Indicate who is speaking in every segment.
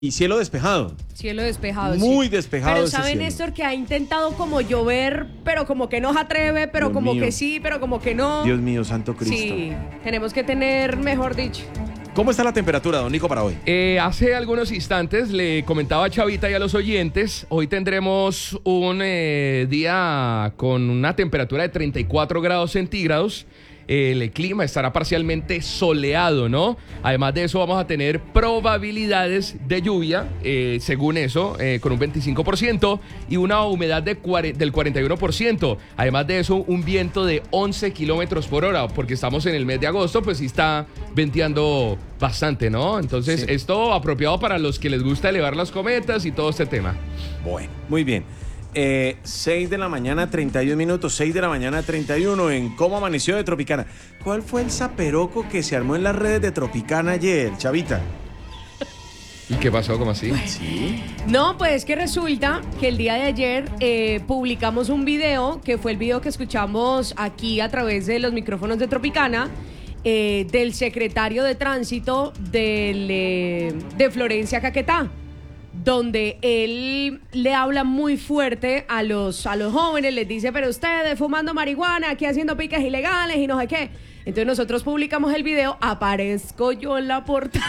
Speaker 1: Y cielo despejado.
Speaker 2: Cielo despejado.
Speaker 1: Muy
Speaker 2: sí.
Speaker 1: despejado.
Speaker 2: Pero
Speaker 1: ese
Speaker 2: sabe,
Speaker 1: cielo.
Speaker 2: Néstor, que ha intentado como llover, pero como que no se atreve, pero
Speaker 1: Dios
Speaker 2: como
Speaker 1: mío.
Speaker 2: que sí, pero como que no.
Speaker 1: Dios mío, santo Cristo.
Speaker 2: Sí, tenemos que tener, mejor dicho.
Speaker 1: ¿Cómo está la temperatura, don Nico, para hoy?
Speaker 3: Hace algunos instantes le comentaba a Chavita y a los oyentes, hoy tendremos un día con una temperatura de 34 grados centígrados. El clima estará parcialmente soleado, ¿no? Además de eso vamos a tener probabilidades de lluvia, según eso, con un 25% y una humedad del 41%. Además de eso, un viento de 11 kilómetros por hora, porque estamos en el mes de agosto, pues sí está venteando bastante, ¿no? Entonces,
Speaker 1: Sí.
Speaker 3: esto apropiado para los que les gusta elevar las cometas y todo este tema.
Speaker 1: Bueno, muy bien. 6 de la mañana, 31 minutos, 6 de la mañana, 31 en Cómo Amaneció de Tropicana. ¿Cuál fue el zaperoco que se armó en las redes de Tropicana ayer, Chavita?
Speaker 3: ¿Y qué pasó? ¿Cómo así?
Speaker 1: Sí.
Speaker 2: No, pues que resulta que el día de ayer publicamos un video, que fue el video que escuchamos aquí a través de los micrófonos de Tropicana, del secretario de Tránsito de Florencia, Caquetá, donde él le habla muy fuerte a los jóvenes, les dice, pero ustedes fumando marihuana, aquí haciendo piques ilegales y no sé qué. Entonces nosotros publicamos el video, aparezco yo en la portada.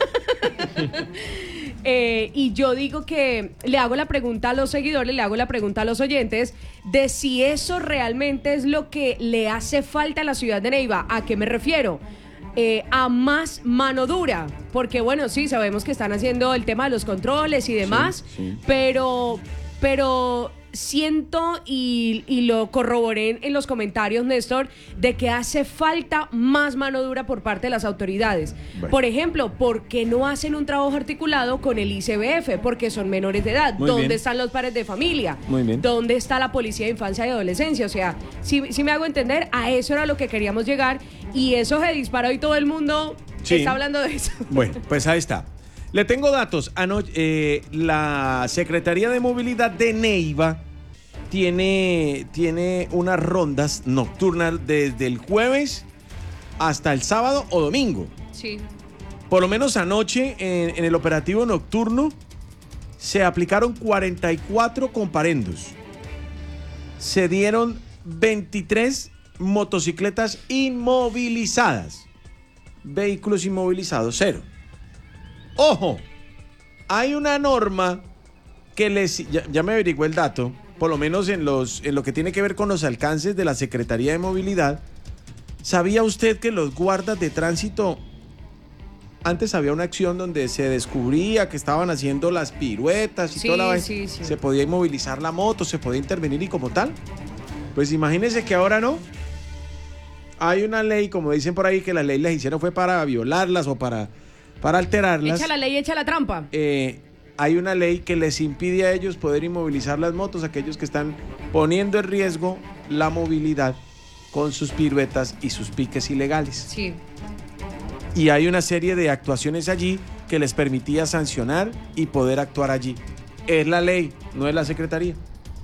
Speaker 2: Y yo digo que le hago la pregunta a los seguidores, le hago la pregunta a los oyentes de si eso realmente es lo que le hace falta a la ciudad de Neiva. ¿A qué me refiero? A más mano dura, porque bueno, sí, sabemos que están haciendo el tema de los controles y demás,
Speaker 1: Sí.
Speaker 2: pero siento y lo corroboré en los comentarios, Néstor, de que hace falta más mano dura por parte de las autoridades.
Speaker 1: Bueno.
Speaker 2: Por ejemplo, ¿por qué no hacen un trabajo articulado con el ICBF? Porque son menores de edad.
Speaker 1: Muy
Speaker 2: ¿Dónde
Speaker 1: bien.
Speaker 2: están los padres de familia?
Speaker 1: Muy bien.
Speaker 2: ¿Dónde está la policía de infancia y adolescencia? O sea, si me hago entender, a eso era lo que queríamos llegar y eso se disparó y todo el mundo
Speaker 1: Sí.
Speaker 2: está hablando de eso.
Speaker 1: Bueno, pues ahí está. Le tengo datos. La Secretaría de Movilidad de Neiva tiene unas rondas nocturnas desde el jueves hasta el sábado o domingo.
Speaker 2: Sí.
Speaker 1: Por lo menos anoche en el operativo nocturno se aplicaron 44 comparendos. Se dieron 23 motocicletas inmovilizadas. Vehículos inmovilizados, 0. ¡Ojo! Hay una norma que ya me averigué el dato, por lo menos en lo que tiene que ver con los alcances de la Secretaría de Movilidad. ¿Sabía usted que los guardas de tránsito, antes había una acción donde se descubría que estaban haciendo las piruetas y
Speaker 2: Sí,
Speaker 1: toda la vaina?
Speaker 2: sí, sí.
Speaker 1: Se podía inmovilizar la moto, se podía intervenir y como tal? Pues imagínense que ahora no. Hay una ley, como dicen por ahí, que las leyes las hicieron fue para violarlas o para alterarlas.
Speaker 2: Echa la ley, echa la trampa.
Speaker 1: Hay una ley que les impide a ellos poder inmovilizar las motos, aquellos que están poniendo en riesgo la movilidad con sus piruetas y sus piques ilegales.
Speaker 2: Sí.
Speaker 1: Y hay una serie de actuaciones allí que les permitía sancionar y poder actuar allí. Es la ley, no es la Secretaría.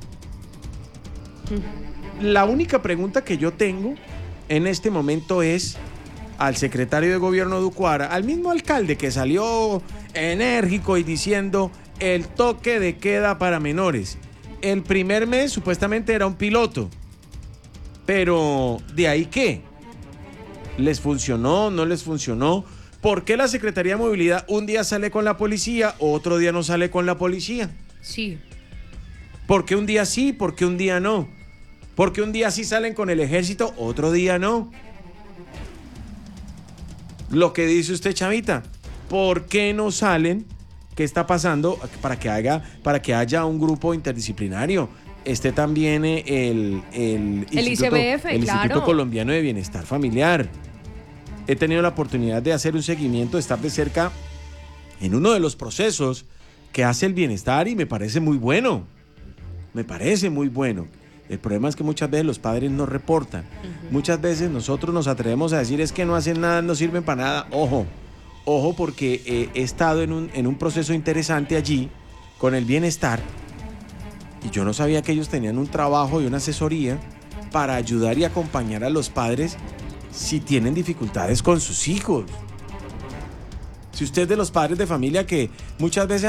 Speaker 1: La única pregunta que yo tengo en este momento es al secretario de Gobierno de Ucuara, al mismo alcalde que salió enérgico y diciendo el toque de queda para menores. El primer mes supuestamente era un piloto, pero ¿de ahí qué? ¿Les funcionó? ¿No les funcionó? ¿Por qué la Secretaría de Movilidad un día sale con la policía, otro día no sale con la policía?
Speaker 2: Sí.
Speaker 1: ¿Por qué un día sí, por qué un día no? ¿Por qué un día sí salen con el ejército, otro día no? Lo que dice usted, Chavita, ¿por qué no salen? ¿Qué está pasando? Para que haya un grupo interdisciplinario. Esté también el
Speaker 2: ICBF,
Speaker 1: el
Speaker 2: claro.
Speaker 1: Instituto Colombiano de Bienestar Familiar. He tenido la oportunidad de hacer un seguimiento, de estar de cerca en uno de los procesos que hace el bienestar y me parece muy bueno. Me parece muy bueno. El problema es que muchas veces los padres no reportan. Muchas veces nosotros nos atrevemos a decir es que no hacen nada, no sirven para nada. Ojo porque he estado en un proceso interesante allí con el bienestar y yo no sabía que ellos tenían un trabajo y una asesoría para ayudar y acompañar a los padres si tienen dificultades con sus hijos. Si usted es de los padres de familia que muchas veces